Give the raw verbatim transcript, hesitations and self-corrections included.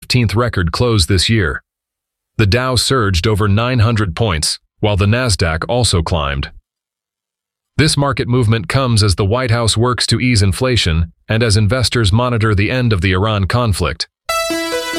fifteenth record close this year. The Dow surged over nine hundred points, while the Nasdaq also climbed. This market movement comes as the White House works to ease inflation and as investors monitor the end of the Iran conflict.